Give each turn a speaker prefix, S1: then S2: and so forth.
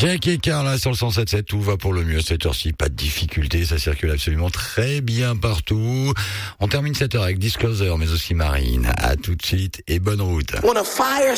S1: Jack et Carla sur le 107.7, tout va pour le mieux cette heure-ci, pas de difficulté, ça circule absolument très bien partout. On termine cette heure avec Disclosure, mais aussi Marine. À tout de suite et bonne route.